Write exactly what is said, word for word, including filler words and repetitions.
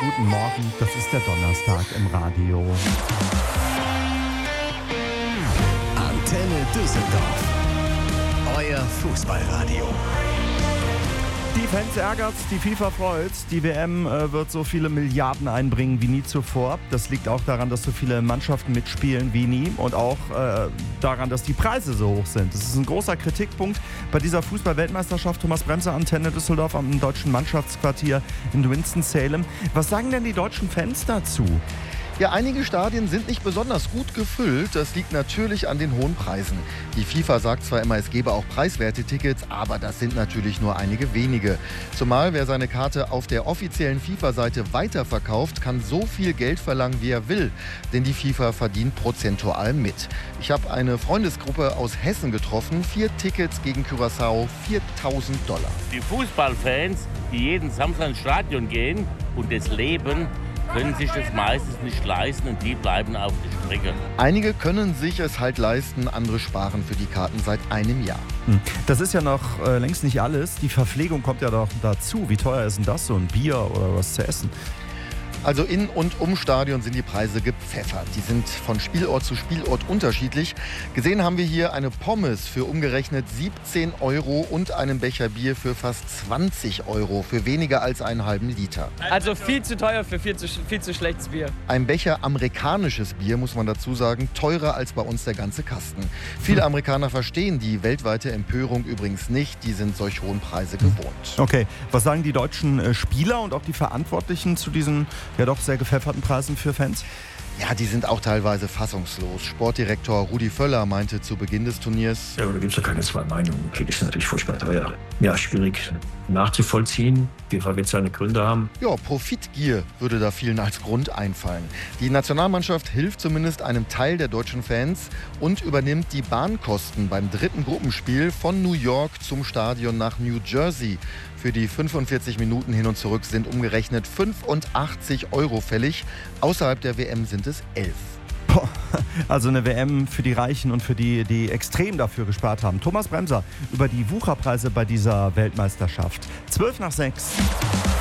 guten Morgen. Das ist der Donnerstag im Radio. Antenne Düsseldorf. Euer Fußballradio. Die Fans ärgert's, die FIFA freut's. Die W M äh, wird so viele Milliarden einbringen wie nie zuvor. Das liegt auch daran, dass so viele Mannschaften mitspielen wie nie und auch äh, daran, dass die Preise so hoch sind. Das ist ein großer Kritikpunkt bei dieser Fußball-Weltmeisterschaft. Thomas Bremser, Antenne Düsseldorf am deutschen Mannschaftsquartier in Winston-Salem. Was sagen denn die deutschen Fans dazu? Ja, einige Stadien sind nicht besonders gut gefüllt. Das liegt natürlich an den hohen Preisen. Die FIFA sagt zwar immer, es gebe auch preiswerte Tickets, aber das sind natürlich nur einige wenige. Zumal wer seine Karte auf der offiziellen FIFA-Seite weiterverkauft, kann so viel Geld verlangen, wie er will. Denn die FIFA verdient prozentual mit. Ich habe eine Freundesgruppe aus Hessen getroffen. Vier Tickets gegen Curaçao, viertausend Dollar. Die Fußballfans, die jeden Samstag ins Stadion gehen und das leben, können sich das meistens nicht leisten und die bleiben auf der Strecke. Einige können sich es halt leisten, andere sparen für die Karten seit einem Jahr. Das ist ja noch äh, längst nicht alles. Die Verpflegung kommt ja doch dazu. Wie teuer ist denn das, so ein Bier oder was zu essen? Also in und um Stadion sind die Preise gepfeffert. Die sind von Spielort zu Spielort unterschiedlich. Gesehen haben wir hier eine Pommes für umgerechnet siebzehn Euro und einen Becher Bier für fast zwanzig Euro, für weniger als einen halben Liter. Also viel zu teuer für viel zu, viel zu schlechtes Bier. Ein Becher amerikanisches Bier, muss man dazu sagen, teurer als bei uns der ganze Kasten. Viele Amerikaner verstehen die weltweite Empörung übrigens nicht. Die sind solch hohen Preise gewohnt. Okay, was sagen die deutschen äh, Spieler und auch die Verantwortlichen zu diesen ja doch sehr gepfefferten Preisen für Fans? Ja, die sind auch teilweise fassungslos. Sportdirektor Rudi Völler meinte zu Beginn des Turniers: Ja, da gibt es ja keine zwei Meinungen. Okay, das ist natürlich furchtbar teuer. Ja, schwierig nachzuvollziehen. FIFA wird seine Gründe haben. Ja, Profitgier würde da vielen als Grund einfallen. Die Nationalmannschaft hilft zumindest einem Teil der deutschen Fans und übernimmt die Bahnkosten beim dritten Gruppenspiel von New York zum Stadion nach New Jersey. Für die fünfundvierzig Minuten hin und zurück sind umgerechnet fünfundachtzig Euro fällig. Außerhalb der W M sind es elf. Also eine W M für die Reichen und für die, die extrem dafür gespart haben. Thomas Bremser über die Wucherpreise bei dieser Weltmeisterschaft. zwölf nach sechs.